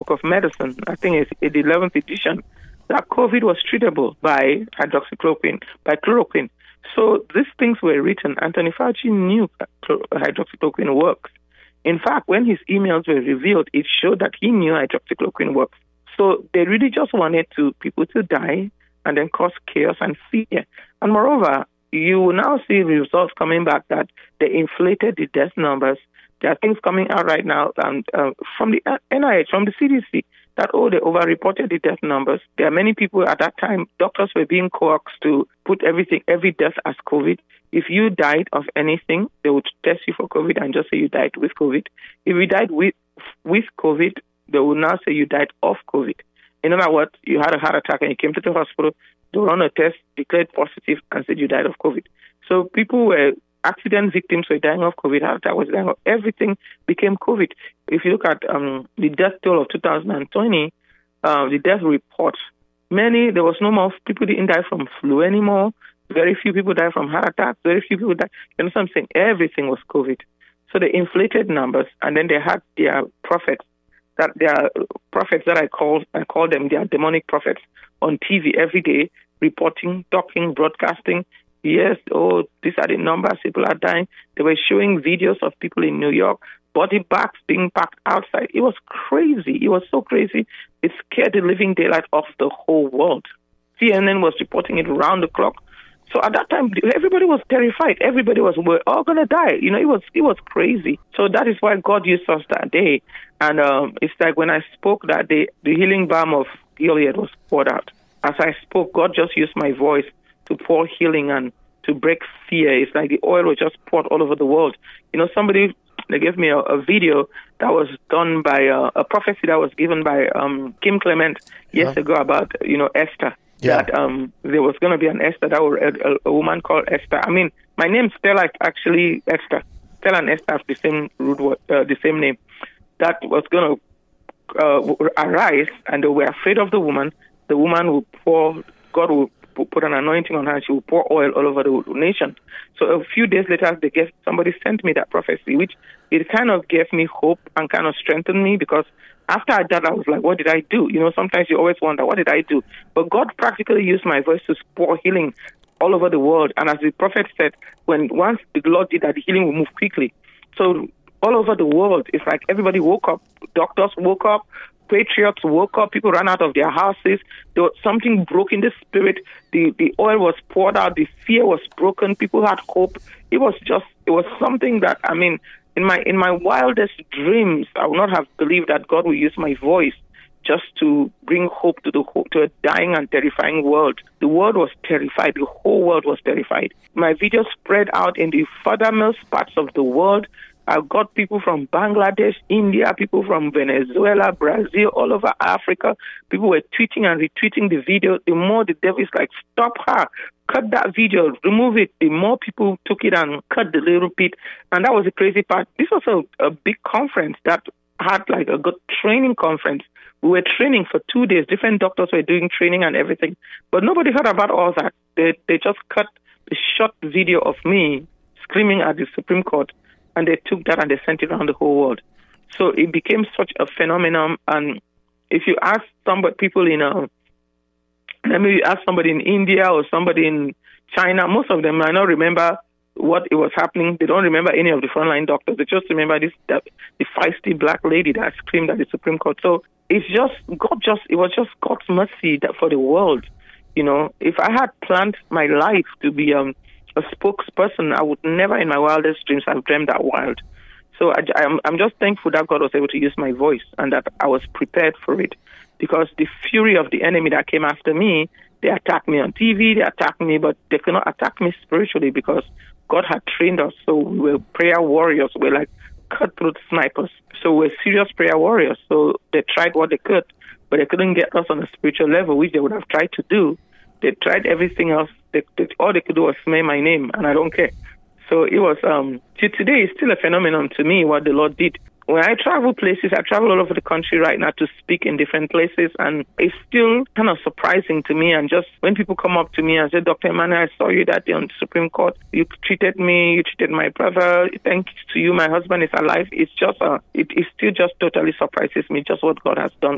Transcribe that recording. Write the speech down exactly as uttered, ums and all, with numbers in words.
Book of Medicine, I think it's in the eleventh edition, that COVID was treatable by hydroxychloroquine, by chloroquine. So these things were written. Anthony Fauci knew hydroxychloroquine works. In fact, when his emails were revealed, it showed that he knew hydroxychloroquine works. So they really just wanted to people to die and then cause chaos and fear. And moreover, you will now see results coming back that they inflated the death numbers. There are things coming out right now um, uh, from the N I H, from the C D C, that, oh, they overreported the death numbers. There are many people at that time, doctors were being coaxed to put everything, every death as COVID. If you died of anything, they would test you for COVID and just say you died with COVID. If you died with with COVID, they will now say you died of COVID. In other words, you had a heart attack and you came to the hospital, they run a test, declared positive, and said you died of COVID. So people were, accident victims were dying of COVID, heart attack was dying of, everything became COVID. If you look at um, the death toll of two thousand twenty, uh, the death report, many, there was no more, people didn't die from flu anymore. Very few people died from heart attacks. Very few people died. You know what I'm saying? Everything was COVID. So they inflated numbers, and then they had their prophets, that their prophets that I call, I call them their demonic prophets, on T V every day, reporting, talking, broadcasting. Yes, oh, these are the numbers, people are dying. They were showing videos of people in New York, body bags being packed outside. It was crazy. It was so crazy. It scared the living daylight off the whole world. C N N was reporting it around the clock. So at that time, everybody was terrified. Everybody was, we're all going to die. You know, it was it was crazy. So that is why God used us that day. And um, it's like when I spoke that day, the healing balm of Gilead was poured out. As I spoke, God just used my voice to pour healing and to break fear. It's like the oil was just poured all over the world. You know, somebody, they gave me a, a video that was done by uh, a prophecy that was given by um, Kim Clement years yeah. ago about, you know, Esther. Yeah. That um, there was going to be an Esther, that was a, a woman called Esther. I mean, my name Stella is actually Esther. Stella and Esther have the same root word, uh, the same name. That was going to uh, arise, and they were afraid of the woman. The woman will pour, God will put an anointing on her, and she will pour oil all over the nation. So a few days later, they gave, somebody sent me that prophecy, which it kind of gave me hope and kind of strengthened me, because after that, I was like, what did I do? You know, sometimes you always wonder, what did I do? But God practically used my voice to pour healing all over the world. And as the prophet said, when once the Lord did that, the healing will move quickly. So all over the world, it's like everybody woke up. Doctors woke up. Patriots woke up. People ran out of their houses. There was something broke in the spirit. The the oil was poured out. The fear was broken. People had hope. It was just, it was something that, I mean, in my in my wildest dreams, I would not have believed that God will use my voice just to bring hope to the to a dying and terrifying world. The world was terrified. The whole world was terrified. My video spread out in the furthermost parts of the world. I've got people from Bangladesh, India, people from Venezuela, Brazil, all over Africa. People were tweeting and retweeting the video. The more the devil is like, stop her, cut that video, remove it. The more people took it and cut the little bit. And that was the crazy part. This was a, a big conference that had like a good training conference. We were training for two days. Different doctors were doing training and everything. But nobody heard about all that. They, they just cut the short video of me screaming at the Supreme Court. And they took that and they sent it around the whole world. So it became such a phenomenon. And if you ask somebody, people in, uh, let me ask somebody in India or somebody in China, most of them might not remember what it was happening. They don't remember any of the frontline doctors. They just remember this, that, the feisty black lady that screamed at the Supreme Court. So it's just, God just, it was just God's mercy that for the world. You know, if I had planned my life to be, um, a spokesperson, I would never in my wildest dreams have dreamed that wild. So I, I'm, I'm just thankful that God was able to use my voice and that I was prepared for it, because the fury of the enemy that came after me, they attacked me on T V, they attacked me, but they could not attack me spiritually because God had trained us. So we were prayer warriors. We were like cutthroat snipers. So we're serious prayer warriors. So they tried what they could, but they couldn't get us on a spiritual level, which they would have tried to do. They tried everything else. They, they, all they could do was smear my name, and I don't care. So it was, um, to today, it's still a phenomenon to me what the Lord did. When I travel places, I travel all over the country right now to speak in different places, and it's still kind of surprising to me. And just when people come up to me and say, Doctor Emmanuel, I saw you that day on the Supreme Court. You treated me, you treated my brother. Thanks to you, my husband is alive. It's just, uh, it, it still just totally surprises me, just what God has done